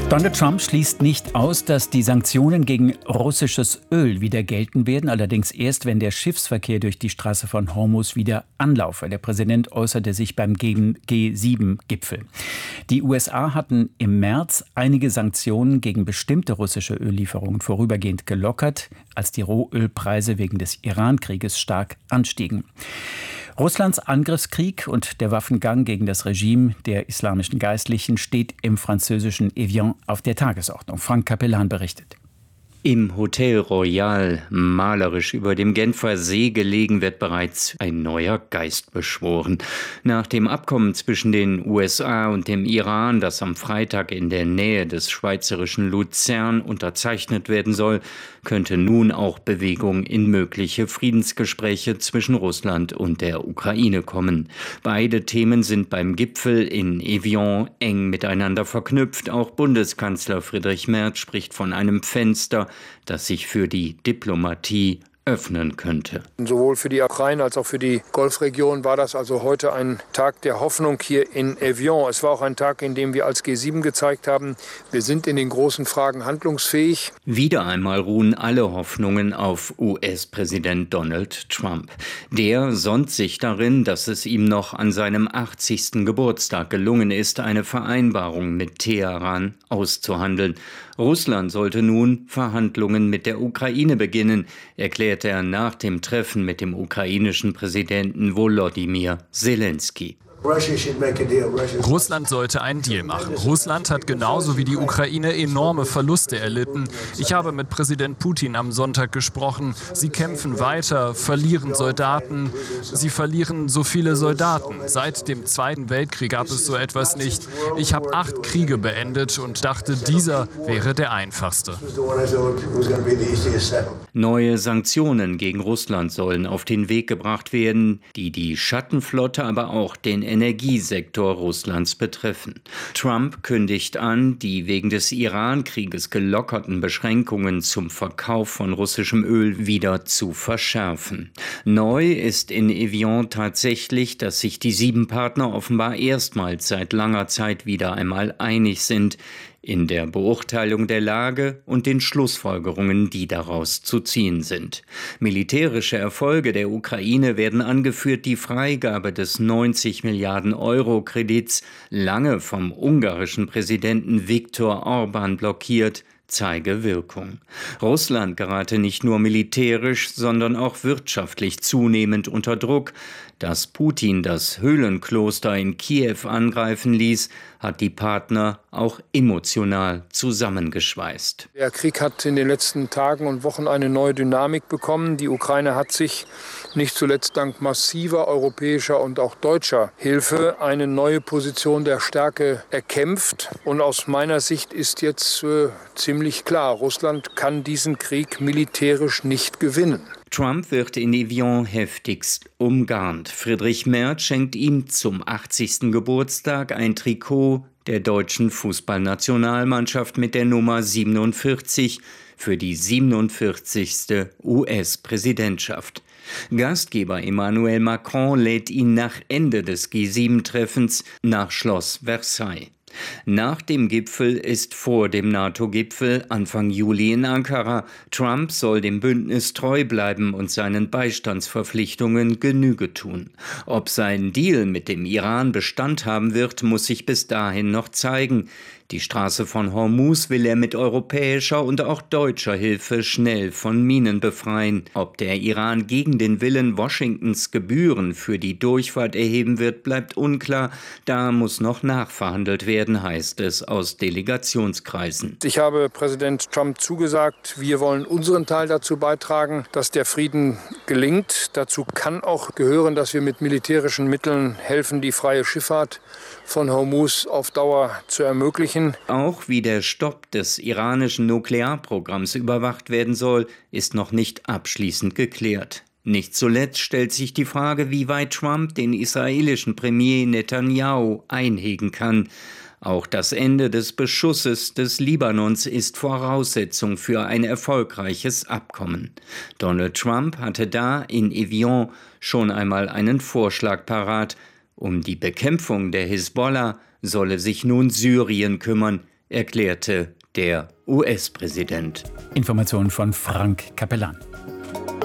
Donald Trump schließt nicht aus, dass die Sanktionen gegen russisches Öl wieder gelten werden, allerdings erst, wenn der Schiffsverkehr durch die Straße von Hormuz wieder anlaufe. Der Präsident äußerte sich beim G7-Gipfel. Die USA hatten im März einige Sanktionen gegen bestimmte russische Öllieferungen vorübergehend gelockert, als die Rohölpreise wegen des Iran-Krieges stark anstiegen. Russlands Angriffskrieg und der Waffengang gegen das Regime der islamischen Geistlichen steht im französischen Evian auf der Tagesordnung. Frank Capellan berichtet. Im Hotel Royal, malerisch über dem Genfer See gelegen, wird bereits ein neuer Geist beschworen. Nach dem Abkommen zwischen den USA und dem Iran, das am Freitag in der Nähe des schweizerischen Luzern unterzeichnet werden soll, könnte nun auch Bewegung in mögliche Friedensgespräche zwischen Russland und der Ukraine kommen. Beide Themen sind beim Gipfel in Evian eng miteinander verknüpft. Auch Bundeskanzler Friedrich Merz spricht von einem Fenster, das sich für die Diplomatie öffnen könnte. Sowohl für die Ukraine als auch für die Golfregion war das also heute ein Tag der Hoffnung hier in Evian. Es war auch ein Tag, in dem wir als G7 gezeigt haben, wir sind in den großen Fragen handlungsfähig. Wieder einmal ruhen alle Hoffnungen auf US-Präsident Donald Trump. Der sonnt sich darin, dass es ihm noch an seinem 80. Geburtstag gelungen ist, eine Vereinbarung mit Teheran auszuhandeln. Russland sollte nun Verhandlungen mit der Ukraine beginnen, erklärte er nach dem Treffen mit dem ukrainischen Präsidenten Volodymyr Zelensky. Russland sollte einen Deal machen. Russland hat genauso wie die Ukraine enorme Verluste erlitten. Ich habe mit Präsident Putin am Sonntag gesprochen. Sie kämpfen weiter, verlieren Soldaten. Sie verlieren so viele Soldaten. Seit dem Zweiten Weltkrieg gab es so etwas nicht. Ich habe 8 Kriege beendet und dachte, dieser wäre der einfachste. Neue Sanktionen gegen Russland sollen auf den Weg gebracht werden, die die Schattenflotte, aber auch den Energiesektor Russlands betreffen. Trump kündigt an, die wegen des Iran-Krieges gelockerten Beschränkungen zum Verkauf von russischem Öl wieder zu verschärfen. Neu ist in Evian tatsächlich, dass sich die 7 Partner offenbar erstmals seit langer Zeit wieder einmal einig sind in der Beurteilung der Lage und den Schlussfolgerungen, die daraus zu ziehen sind. Militärische Erfolge der Ukraine werden angeführt, die Freigabe des 90 Milliarden Euro Kredits, lange vom ungarischen Präsidenten Viktor Orbán blockiert, zeige Wirkung. Russland gerate nicht nur militärisch, sondern auch wirtschaftlich zunehmend unter Druck. Dass Putin das Höhlenkloster in Kiew angreifen ließ, hat die Partner auch emotional zusammengeschweißt. Der Krieg hat in den letzten Tagen und Wochen eine neue Dynamik bekommen. Die Ukraine hat sich nicht zuletzt dank massiver europäischer und auch deutscher Hilfe eine neue Position der Stärke erkämpft. Und aus meiner Sicht ist jetzt ziemlich klar, Russland kann diesen Krieg militärisch nicht gewinnen. Trump wird in Evian heftigst umgarnt. Friedrich Merz schenkt ihm zum 80. Geburtstag ein Trikot der deutschen Fußballnationalmannschaft mit der Nummer 47 für die 47. US-Präsidentschaft. Gastgeber Emmanuel Macron lädt ihn nach Ende des G7-Treffens nach Schloss Versailles. Nach dem Gipfel ist vor dem NATO-Gipfel Anfang Juli in Ankara. Trump soll dem Bündnis treu bleiben und seinen Beistandsverpflichtungen Genüge tun. Ob sein Deal mit dem Iran Bestand haben wird, muss sich bis dahin noch zeigen. Die Straße von Hormuz will er mit europäischer und auch deutscher Hilfe schnell von Minen befreien. Ob der Iran gegen den Willen Washingtons Gebühren für die Durchfahrt erheben wird, bleibt unklar. Da muss noch nachverhandelt werden, heißt es aus Delegationskreisen. Ich habe Präsident Trump zugesagt, wir wollen unseren Teil dazu beitragen, dass der Frieden gelingt. Dazu kann auch gehören, dass wir mit militärischen Mitteln helfen, die freie Schifffahrt von Hormuz auf Dauer zu ermöglichen. Auch wie der Stopp des iranischen Nuklearprogramms überwacht werden soll, ist noch nicht abschließend geklärt. Nicht zuletzt stellt sich die Frage, wie weit Trump den israelischen Premier Netanyahu einhegen kann. Auch das Ende des Beschusses des Libanons ist Voraussetzung für ein erfolgreiches Abkommen. Donald Trump hatte da in Evian schon einmal einen Vorschlag parat. Um die Bekämpfung der Hisbollah solle sich nun Syrien kümmern, erklärte der US-Präsident. Informationen von Frank Capellan.